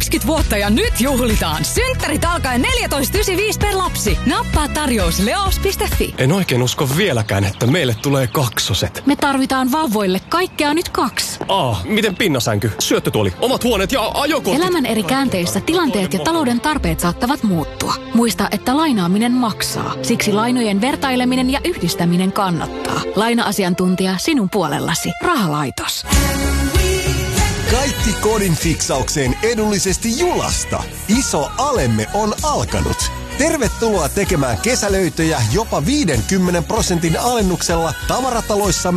20 vuotta ja nyt juhlitaan. Synttärit alkaen 14,95 per lapsi. Nappaa tarjous leos.fi. En oikein usko vieläkään, että meille tulee kaksoset. Me tarvitaan vauvoille kaikkea nyt 2. Miten pinnasänky, syöttötuoli, omat huoneet ja ajokortit? Elämän eri käänteissä tilanteet ja talouden tarpeet saattavat muuttua. Muista, että lainaaminen maksaa. Siksi lainojen vertaileminen ja yhdistäminen kannattaa. Laina-asiantuntija sinun puolellasi. Rahalaitos. Kaikki kodin fiksaukseen edullisesti Julasta. Iso alemme on alkanut. Tervetuloa tekemään kesälöitöjä jopa 50% alennuksella tavarataloissamme